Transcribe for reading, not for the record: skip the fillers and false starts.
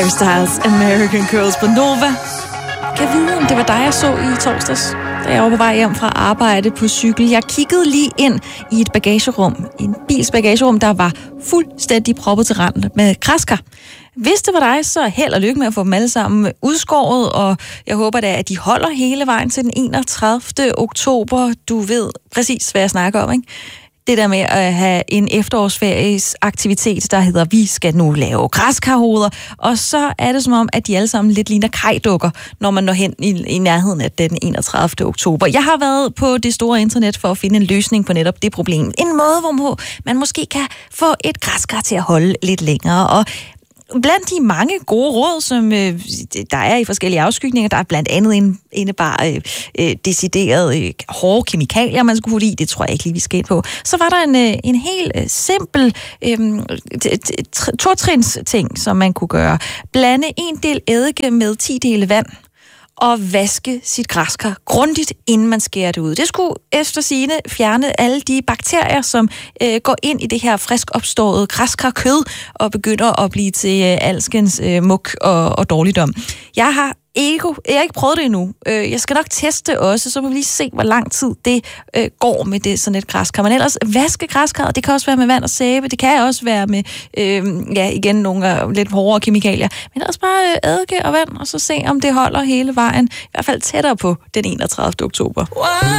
Styles, American Girls på Nova. Kan jeg vide, om det var dig, jeg så i torsdags, da jeg var på vej hjem fra arbejde på cykel. Jeg kiggede lige ind i et bagagerum, en bils bagagerum, der var fuldstændig proppet til randen med græskar. Hvis det var dig, så held og lykke med at få dem alle sammen udskåret, og jeg håber da, at de holder hele vejen til den 31. oktober. Du ved præcis, hvad jeg snakker om, ikke? Det der med at have en efterårsferiesaktivitet, der hedder, vi skal nu lave græskarhoveder, og så er det som om, at de alle sammen lidt ligner kajdukker, når man når hen i nærheden af den 31. oktober. Jeg har været på det store internet for at finde en løsning på netop det problem. En måde, hvor man måske kan få et græskar til at holde lidt længere, og blandt de mange gode råd, som der er i forskellige afskygninger, der er blandt andet bare decideret hårde kemikalier, man skulle putte i. Det tror jeg ikke lige, vi skal ind på. Så var der en helt simpel to-trins ting, som man kunne gøre. Blande 1 del eddike med 10 dele vand og vaske sit græskar grundigt, inden man skærer det ud. Det skulle efter sigende fjerne alle de bakterier, som går ind i det her frisk opståede græskarkød og begynder at blive til alskens muk og dårligdom. Jeg har ikke prøvet det endnu. Jeg skal nok teste også, så må vi lige se, hvor lang tid det går med det sådan et græskar. Men ellers vaske græskar, det kan også være med vand og sæbe, det kan også være med, igen, nogle lidt hårdere kemikalier. Men ellers bare eddike og vand, og så se, om det holder hele vejen. I hvert fald tættere på den 31. oktober.